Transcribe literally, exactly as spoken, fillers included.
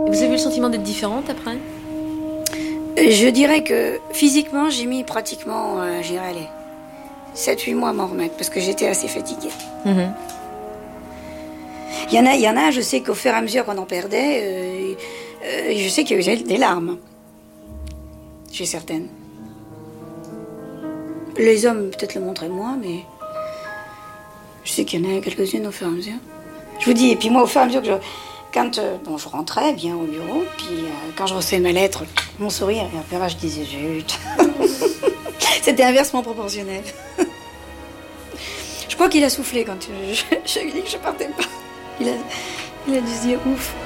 Vous avez eu le sentiment d'être différente après? Je dirais que physiquement, j'ai mis pratiquement, euh, j'irais aller, sept huit mois à m'en remettre, parce que j'étais assez fatiguée. Mmh. Il y en a, il y en a, je sais qu'au fur et à mesure qu'on en perdait, euh, euh, je sais qu'il y a eu des larmes. Chez certaines. Les hommes, peut-être le montraient moins, mais je sais qu'il y en a quelques-unes au fur et à mesure. Je vous dis, et puis moi, au fur et à mesure que je... Quand euh, bon, je rentrais bien au bureau, puis euh, quand je recevais ma lettre, mon sourire, et après là, je disais, zut. C'était inversement proportionnel. Je crois qu'il a soufflé quand je, je, je lui ai dit que je partais pas. Il a, il a dû se dire, ouf.